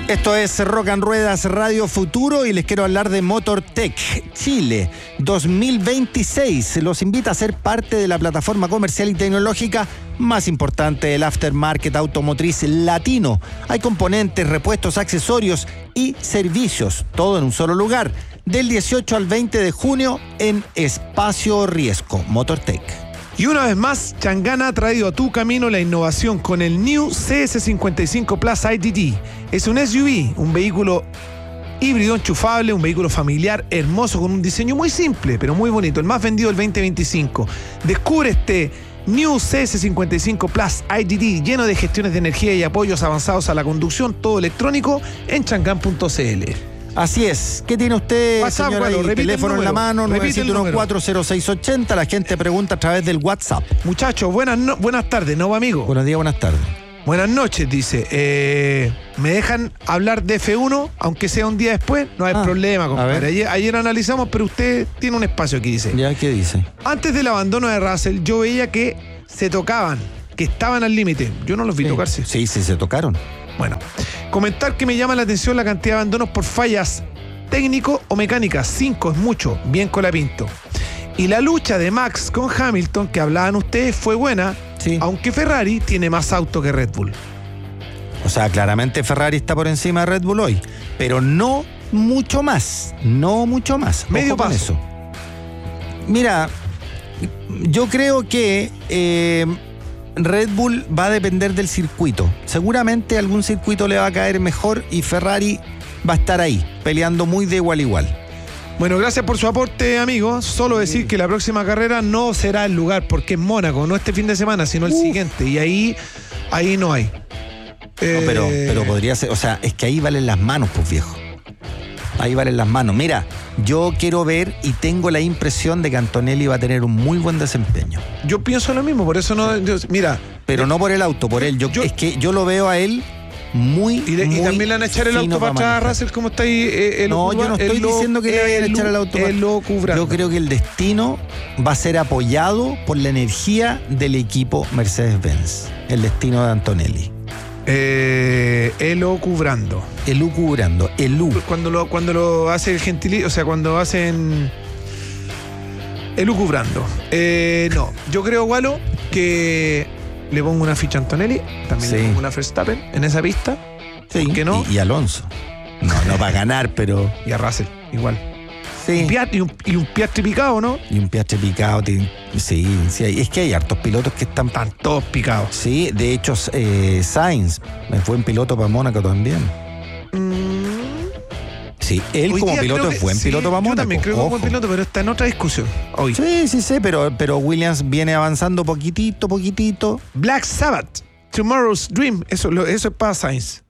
Esto es Rock and Ruedas Radio Futuro y les quiero hablar de MotorTech Chile 2026. Los invita a ser parte de la plataforma comercial y tecnológica más importante del aftermarket automotriz latino. Hay componentes, repuestos, accesorios y servicios, todo en un solo lugar. Del 18 al 20 de junio en Espacio Riesco, MotorTech. Y una vez más, Changana ha traído a tu camino la innovación con el New CS55 Plus IDD. Es un SUV, un vehículo híbrido enchufable, un vehículo familiar hermoso con un diseño muy simple, pero muy bonito, el más vendido del 2025. Descubre este New CS55 Plus IDD lleno de gestiones de energía y apoyos avanzados a la conducción, todo electrónico en changan.cl. Así es. ¿Qué tiene usted, WhatsApp, señora? bueno, teléfono en la mano, 971-400680. La gente pregunta a través del WhatsApp. Muchachos, buenas tardes, ¿no, amigo? Buenos días, buenas tardes. Buenas noches, dice. ¿Me dejan hablar de F1, aunque sea un día después? No hay problema, compadre. Ayer analizamos, pero usted tiene un espacio aquí, dice. ¿Ya qué dice? Antes del abandono de Russell, yo veía que se tocaban, que estaban al límite. Yo no los vi tocarse. Sí, se tocaron. Bueno, comentar que me llama la atención la cantidad de abandonos por fallas técnico o mecánicas. 5 es mucho, bien Colapinto. Y la lucha de Max con Hamilton, que hablaban ustedes, fue buena, sí, aunque Ferrari tiene más auto que Red Bull. O sea, claramente Ferrari está por encima de Red Bull hoy, pero no mucho más, no mucho más. Medio paso. Eso. Mira, yo creo que Red Bull va a depender del circuito. Seguramente algún circuito le va a caer mejor y Ferrari va a estar ahí, peleando muy de igual a igual. Bueno, gracias por su aporte, amigo. Solo decir que la próxima carrera no será el lugar, porque es Mónaco, no este fin de semana, sino el siguiente. Y ahí no hay. No, pero podría ser, o sea, es que ahí valen las manos, pues, viejo. Ahí valen las manos. Mira, yo quiero ver y tengo la impresión de que Antonelli va a tener un muy buen desempeño. Yo pienso lo mismo, por eso no... mira... Pero no por el auto, por él. Es que yo lo veo a él muy y también le van a echar el auto para atrás a Russell, como está ahí. No, yo no estoy diciendo que le vayan a echar el auto para atrás. Yo creo que el destino va a ser apoyado por la energía del equipo Mercedes-Benz. El destino de Antonelli. Elucubrando. Cuando lo hace el gentilicio, o sea, cuando hacen elucubrando. No, yo creo, Walo, que le pongo una ficha a Antonelli, también le pongo una Verstappen en esa pista. Sí. ¿Por qué no? Y Alonso. No va a ganar, pero. Y a Russell, igual. Sí. Y un Piastri picado, ¿no? Y un Piastri picado, sí. Es que hay hartos pilotos que están todos picados. Sí, de hecho, Sainz fue en piloto para Mónaco también. Sí, él como piloto es buen piloto para Mónaco. Yo también creo que es buen piloto, pero está en otra discusión hoy. Sí, pero Williams viene avanzando poquitito. Black Sabbath, Tomorrow's Dream, eso es para Sainz.